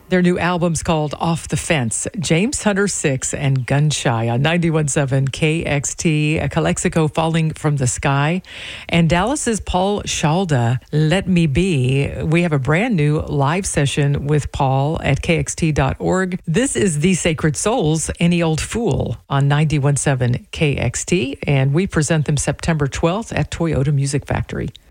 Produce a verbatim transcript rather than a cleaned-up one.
Their new album's called Off the Fence. James Hunter Six and Gunshy on ninety-one point seven K X T, Calexico Falling from the Sky, and Dallas's Paul Shalda, Let Me Be. We have a brand new live session with Paul at K X T dot org. This is The Sacred Souls, Any Old Fool on ninety-one point seven K X T, and we present them September twelfth at Toyota Music Factory.